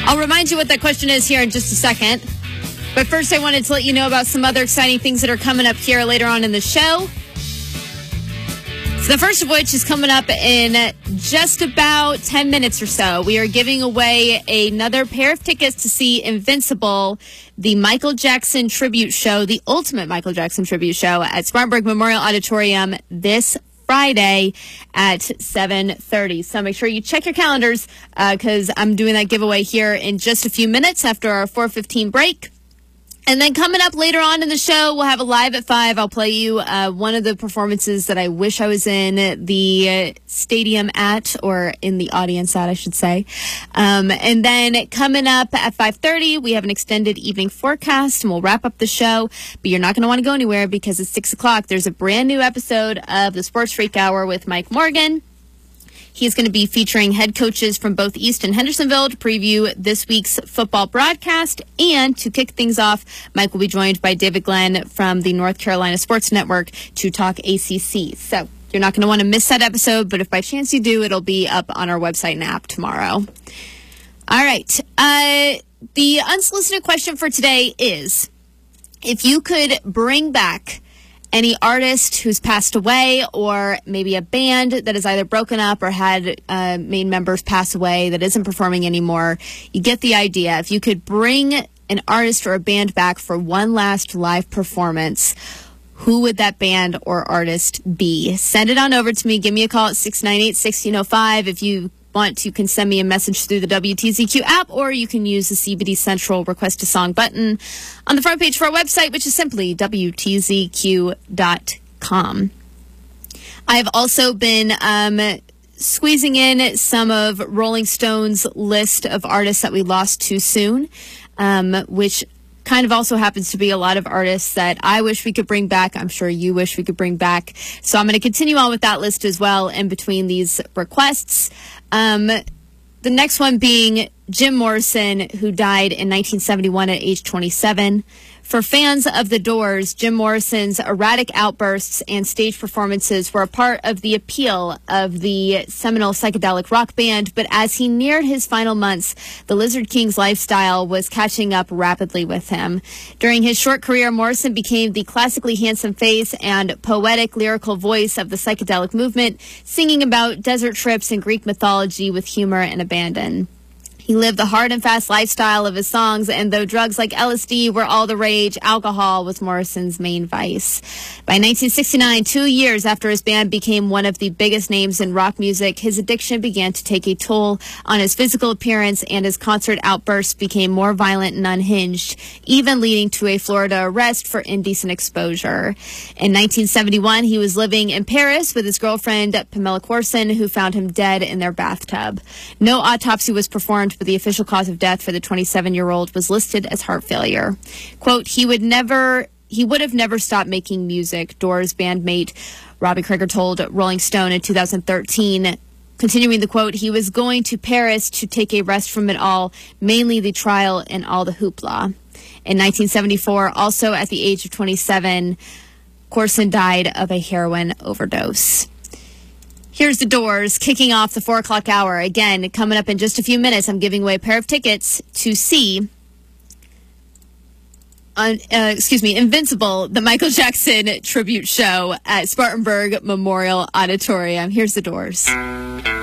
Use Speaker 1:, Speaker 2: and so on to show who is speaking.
Speaker 1: I'll remind you what that question is here in just a second. But first, I wanted to let you know about some other exciting things that are coming up here later on in the show. So the first of which is coming up in just about 10 minutes or so. We are giving away another pair of tickets to see Invincible, the Michael Jackson tribute show, the ultimate Michael Jackson tribute show at Spartanburg Memorial Auditorium this Friday at 7:30. So make sure you check your calendars because I'm doing that giveaway here in just a few minutes after our 4:15 break. And then coming up later on in the show, we'll have a live at 5. I'll play you one of the performances that I wish I was in the stadium at, or in the audience at, I should say. And then coming up at 5:30, we have an extended evening forecast, and we'll wrap up the show. But you're not going to want to go anywhere because at 6 o'clock, there's a brand new episode of the Sports Freak Hour with Mike Morgan. He's going to be featuring head coaches from both East and Hendersonville to preview this week's football broadcast. And to kick things off, Mike will be joined by David Glenn from the North Carolina Sports Network to talk ACC. So you're not going to want to miss that episode, but if by chance you do, it'll be up on our website and app tomorrow. All right. The unsolicited question for today is, if you could bring back any artist who's passed away, or maybe a band that is either broken up or had main members pass away that isn't performing anymore, you get the idea. If you could bring an artist or a band back for one last live performance, who would that band or artist be? Send it on over to me. Give me a call at 698-1605. If you want, you can send me a message through the WTZQ app, or you can use the CBD Central Request a Song button on the front page for our website, which is simply WTZQ.com. I have also been squeezing in some of Rolling Stone's list of artists that we lost too soon, which kind of also happens to be a lot of artists that I wish we could bring back. I'm sure you wish we could bring back. So I'm going to continue on with that list as well in between these requests. The next one being Jim Morrison, who died in 1971 at age 27. For fans of The Doors, Jim Morrison's erratic outbursts and stage performances were a part of the appeal of the seminal psychedelic rock band, but as he neared his final months, the Lizard King's lifestyle was catching up rapidly with him. During his short career, Morrison became the classically handsome face and poetic lyrical voice of the psychedelic movement, singing about desert trips and Greek mythology with humor and abandon. He lived the hard and fast lifestyle of his songs, and though drugs like LSD were all the rage, alcohol was Morrison's main vice. By 1969, 2 years after his band became one of the biggest names in rock music, his addiction began to take a toll on his physical appearance, and his concert outbursts became more violent and unhinged, even leading to a Florida arrest for indecent exposure. In 1971, he was living in Paris with his girlfriend, Pamela Corson, who found him dead in their bathtub. No autopsy was performed, but the official cause of death for the 27-year-old was listed as heart failure. Quote, he would have never stopped making music, Doors bandmate Robbie Krieger told Rolling Stone in 2013. Continuing the quote, he was going to Paris to take a rest from it all, mainly the trial and all the hoopla. In 1974, also at the age of 27, Corson died of a heroin overdose. Here's The Doors kicking off the 4 o'clock hour. Again, coming up in just a few minutes, I'm giving away a pair of tickets to see Invincible, the Michael Jackson tribute show at Spartanburg Memorial Auditorium. Here's The Doors.